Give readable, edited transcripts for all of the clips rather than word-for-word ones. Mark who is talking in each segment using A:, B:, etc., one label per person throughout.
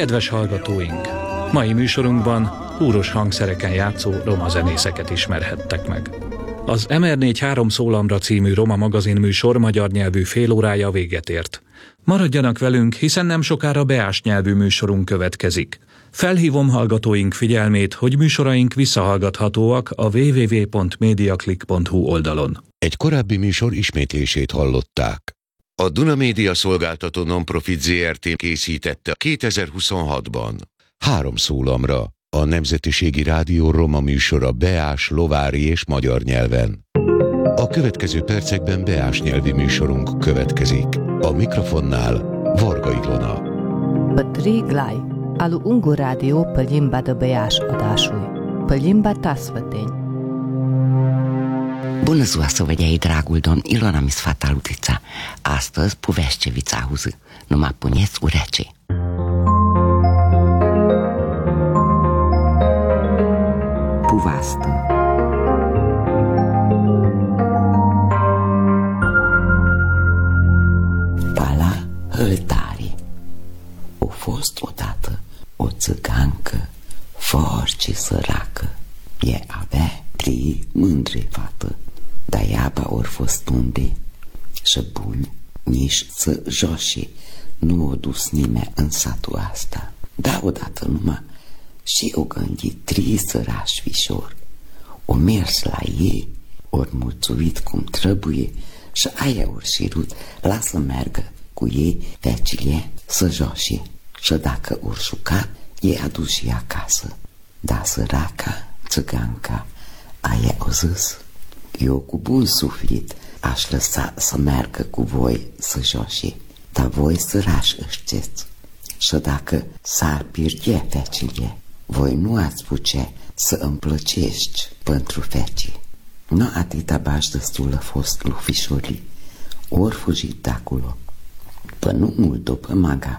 A: Kedves hallgatóink! Mai műsorunkban húros hangszereken játszó roma zenészeket ismerhettek meg. Az MR4 szólamra című roma magazinműsor magyar nyelvű félórája véget ért. Maradjanak velünk, hiszen nem sokára beás nyelvű műsorunk következik. Felhívom hallgatóink figyelmét, hogy műsoraink visszahallgathatóak a www.mediaclick.hu oldalon.
B: Egy korábbi műsor ismétlését hallották. A Duna Média szolgáltató non-profit ZRT készítette 2026-ban. 3 szólamra, a Nemzetiségi Rádió roma műsora beás, lovári és magyar nyelven. A következő percekben beás nyelvi műsorunk következik. A mikrofonnál Varga Ilona.
C: Pătri Glai, alu Ungur Rádió pe limba de beás adásúj, pe limba tasvăteni.
D: Bună ziua, săvădiai, dragul domn Ilona Misfata Lutița. Astăzi Puveșcevița auză. Numai puneți urece. Puvastă. Pala Hăltari. O fost odată o țăgancă foarte săracă. E avea 3 mândre fată, dar iaba ori fost unde și bun, nici să joșe nu o dus nimeni în satul asta. Da, odată numai și o gândi 3 sărași fișori. O mers la ei, ori mulțumit cum trebuie și aia ori șirut, lasă meargă cu ei fecile să joșe. Și dacă ori șucat, ei adus și acasă. Da, săraca, țăganca, aia o zis: eu cu bun suflet aș lăsa să meargă cu voi să joace, dar voi sărași ășteți. Și dacă s-ar pierde fecile, voi nu ați putea să îmi plăcești pentru fecii. Nu atâta baș destulă fost lui fișorii, ori fugit de acolo. Până nu mult după maga,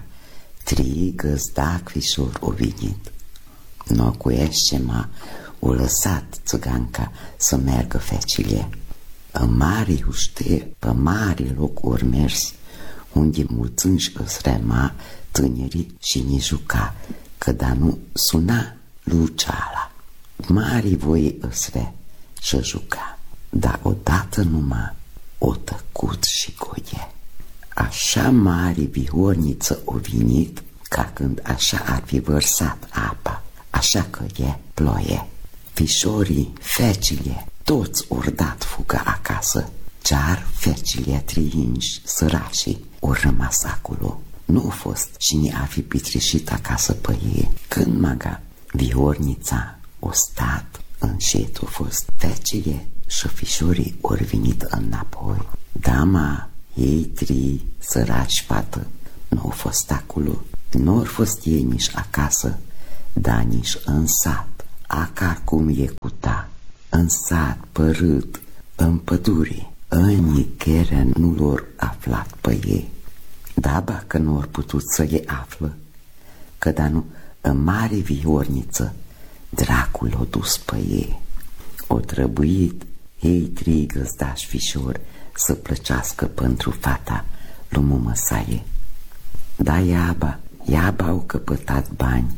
D: 3 găzdac fișori o venit. Nu cuiește ma o lăsat țăganca să meargă fecile. În mari uște, pe mari loc ori mers, unde mulțânși îți rema tânerii și ni juca, că da nu suna luceala. Mari voi îți re și juca, dar odată numai o tăcut și goie. Așa mari vihorniță o venit, ca când așa ar fi vărsat apa, așa că e ploie. Fișorii, fecile, toți ori dat fuga acasă, dar fecile 3 inși sărașii ori rămas acolo. Nu a fost cine ar fi pitreșit acasă pe ei. Când maga vihornița o stat, încet a fost fecile și fișorii ori venit înapoi. Dama, ei 3 săraci fată, nu au fost acolo. Nu au fost ei nici acasă, dar nici în sat. Acar cum e cu ta, în sat, pe râd, în pădure, nicăieri nu l-or aflat pe ei. Daba că nu or putut să le află, că da nu, în mare vihorniță, dracul o dus pe ei. O trebuit ei 3 găzdași fișori să plăcească pentru fata lui mumăsaie. Da, iaba au căpătat bani,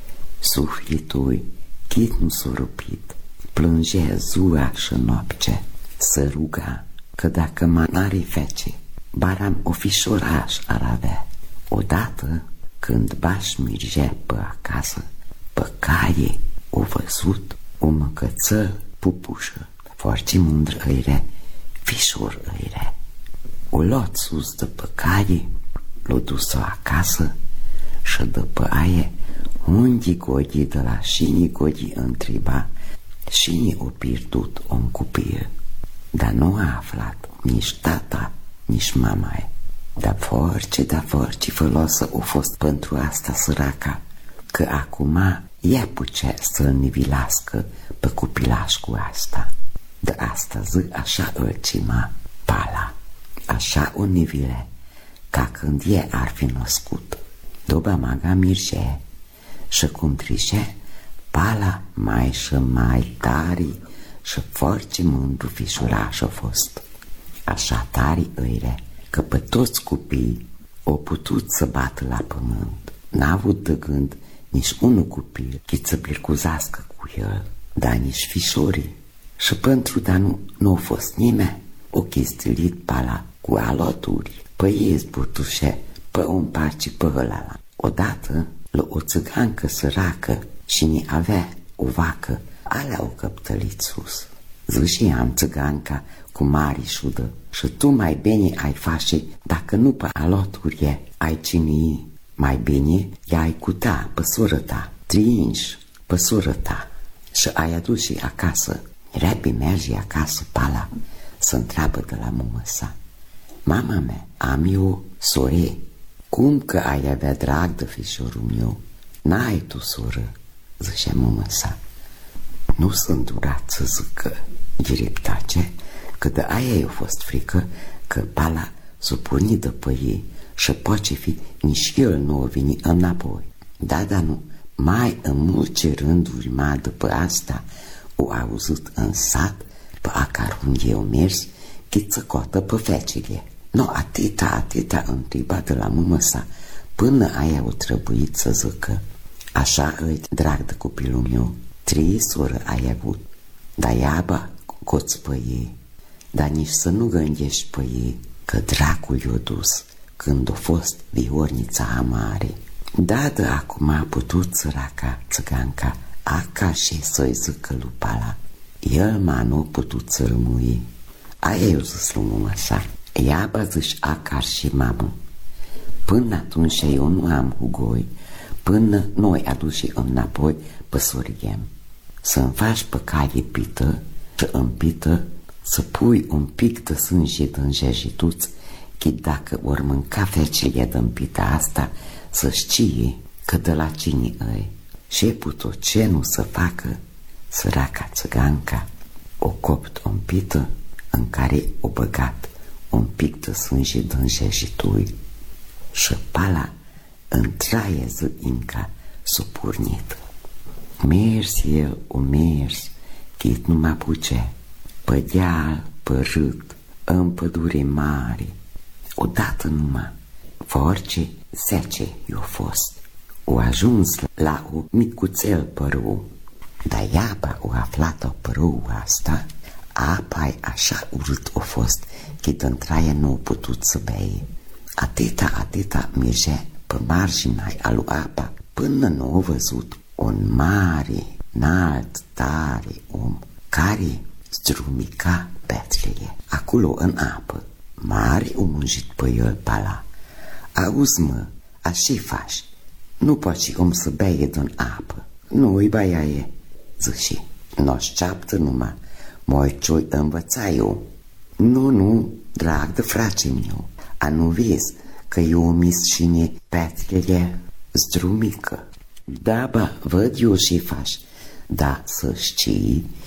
D: sufletul chit nu s-o rupit, plângea ziua și noapte, să ruga că dacă n-are fece, baram o fișoraș ar avea. Odată, când baș mirgea pe acasă, pe caie o văzut o măcăță pupușă, foarte mândră îire, fișor îire. O luat sus de pe caie, l-o dus-o acasă și după aia unde godi de la șini godi întreba, șini o pierdut o copil, dar nu a aflat nici tata, nici mama. Dar foarte foloasă a fost pentru asta săraca, că acum ea putea să-l nivilască pe copilașul asta. De asta zi așa îl cima Pala, așa o nivile, ca când ea ar fi născut. Doba maga mirșe, și cum trișe, Pala mai și mai tari și foarte mândru fișuraș a fost. Așa tari îire, că pe toți copiii o putut să bată la pământ. N-a avut de gând nici unul copil cât să plercuzească cu el, dar nici fișorii. Și pentru dar nu a fost nimeni. O chistilit pala cu alături, pe ei zburtușe, pe un parci pe ălala. Odată, la o țigancă săracă și ni avea o vacă, alea o căptălit sus. Zâșiam țiganca cu mari șudă și tu mai bine ai face dacă nu pe alături ai cinii. Mai bine i-ai cuta pe soră ta, trinși pe soră ta și ai adus și acasă. Rebi merge acasă pala să întreabă de la mumă sa. Mama mea, am eu sore, cum că ai avea drag de fișorul meu? N-ai tu soră, zicea mumă sa. Nu sunt durat să zică direptace, că de aia i-a fost frică că pala s-o porni după ei și poate fi nici el nu o veni înapoi. Da, nu, mai în multe rânduri mai după asta o auzit în sat pe acar unde eu mers cât să cotă pe fecele. No, atâta întreba de la mumă sa până aia o trebuit să zică. Așa îi drag de copilul meu, 3 soră ai avut, dar iaba coți pe ei, dar nici să nu gândești pe ei că dracul i-a dus când a fost viornița amare. Da, de acum a putut săraca țiganca aca și să-i zică lui pala. El nu a putut să rămâie. Aia i-a zis lui mama sa. Iaba zici acar și mamă. Până atunci eu nu am hugoi, până noi aduși înapoi pe soriem. Să-mi faci pe cale pită și în pită să pui un pic de sânge din jejituț, chit dacă ori mânca fecele din pita asta, să știe că de la cine îi. Și puto ce nu să facă, săraca țiganca o copt o pită în care o băgat un pic de sânge din jejitui și pala întraie zăinca s-o purnit. Mers el o mers, chit nu mă puce, pe deal, pe râd, în pădure mare. Odată numai, force 10 i-a fost. O ajuns la o micuțel părâu, dar iaba o aflat-o părâu asta, apa-i așa urât a fost, chit întraie nu a putut să beie. Atâta merge pe marginea alu apa, până nu a văzut un mare, înalt, tare om, care strumica petrele. Acolo în apă, mare o mungit pe el pala. Auzi mă, așa faci, nu poți om să beie din apă. Nu-i băiaie, zice, n-o-și ceaptă numai, moi ce-o învăța eu. Nu, drag de frate meu, a nu vezi că eu omis și-ne petrele zdrumică. Da, văd eu și faci, dar să știi